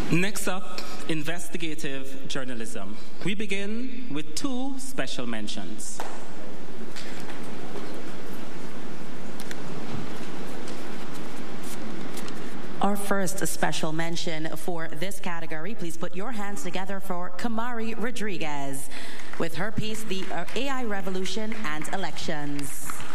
Next up, investigative journalism. We begin with 2 special mentions. Our first special mention for this category, please put your hands together for Kamari Rodriguez with her piece, The AI Revolution and Elections.